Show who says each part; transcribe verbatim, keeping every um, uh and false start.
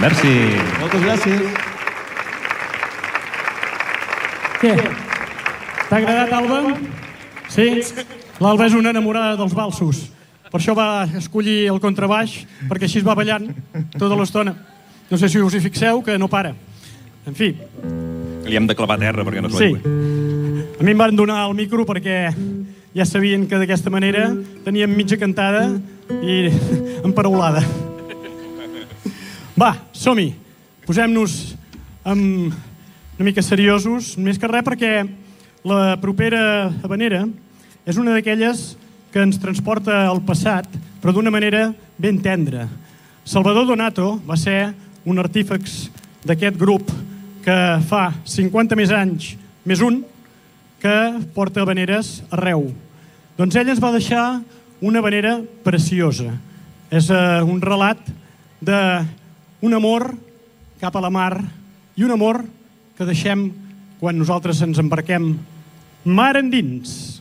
Speaker 1: Merci.
Speaker 2: Moltes gràcies.
Speaker 3: Què? T'ha agradat, Alba? Sí? L'Alba és una enamorada dels valsos. Per això va escollir el contrabaix, perquè així es va ballant tota l'estona. No sé si us hi fixeu, que no para. En fi.
Speaker 1: Li hem de clavar a terra perquè no
Speaker 3: Sí.
Speaker 1: s'ho
Speaker 3: A mi em van donar el micro perquè ja sabien que d'aquesta manera teníem mitja cantada i emparaulada. Va, som-hi. Posem-nos amb una mica seriosos, més que res perquè la propera habanera és una d'aquelles que ens transporta al passat, però d'una manera ben tendra. Salvador Donato va ser un artífex d'aquest grup que fa cinquanta més anys, més un, que porta habaneres arreu. Doncs ell ens va deixar una habanera preciosa. És uh, un relat d'un amor cap a la mar i un amor que deixem quan nosaltres ens embarquem mar endins.